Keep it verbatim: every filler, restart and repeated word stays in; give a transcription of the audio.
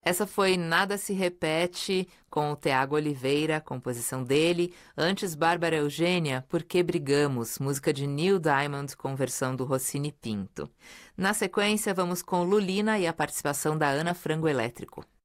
Essa foi Nada Se Repete, com o Thiago Oliveira, composição dele. Antes, Bárbara Eugênia, Por Que Brigamos, música de Neil Diamond, com versão do Rossini Pinto. Na sequência, vamos com Lulina e a participação da Ana Frango Elétrico.